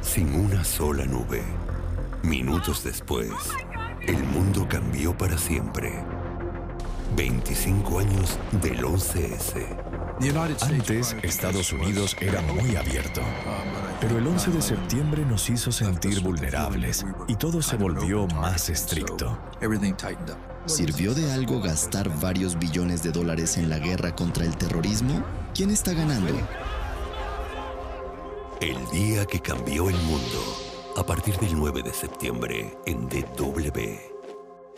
sin una sola nube. Minutos después, el mundo cambió para siempre. 25 años del 11S. Antes, Estados Unidos era muy abierto, pero el 11 de septiembre nos hizo sentir vulnerables y todo se volvió más estricto. ¿Sirvió de algo gastar varios billones de dólares en la guerra contra el terrorismo? ¿Quién está ganando? El día que cambió el mundo. A partir del 9 de septiembre en DW.